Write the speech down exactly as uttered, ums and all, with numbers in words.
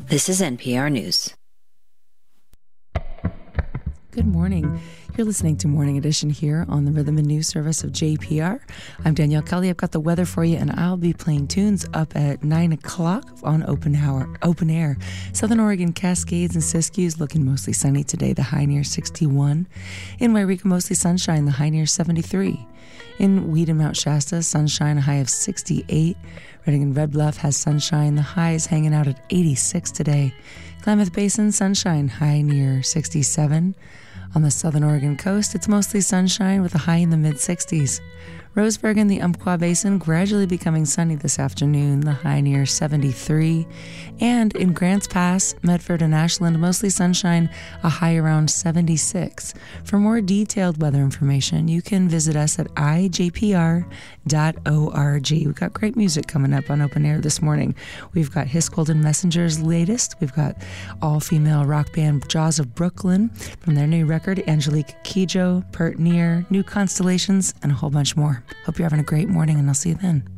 This is N P R News. Good morning. You're listening to Morning Edition here on the Rhythm and News Service of J P R. I'm Danielle Kelly. I've got the weather for you, and I'll be playing tunes up at nine o'clock on open hour, open air. Southern Oregon, Cascades and Siskiyous looking mostly sunny today, the high near sixty-one. In Wairika, mostly sunshine, the high near seventy-three. In Weed and Mount Shasta, sunshine, a high of sixty-eight. Redding and Red Bluff has sunshine, the high is hanging out at eighty-six today. Klamath Basin, sunshine, high near sixty-seven. On the southern Oregon coast, it's mostly sunshine with a high in the mid-sixties. Roseburg and the Umpqua Basin gradually becoming sunny this afternoon, the high near seventy-three. And in Grants Pass, Medford and Ashland, mostly sunshine, a high around seventy-six. For more detailed weather information, you can visit us at i j p r dot org. We've got great music coming up on Open Air this morning. We've got His Golden Messenger's latest. We've got all-female rock band Jaws of Brooklyn from their new record, Angelique Kidjo, Pert Near, New Constellations, and a whole bunch more. Hope you're having a great morning, and I'll see you then.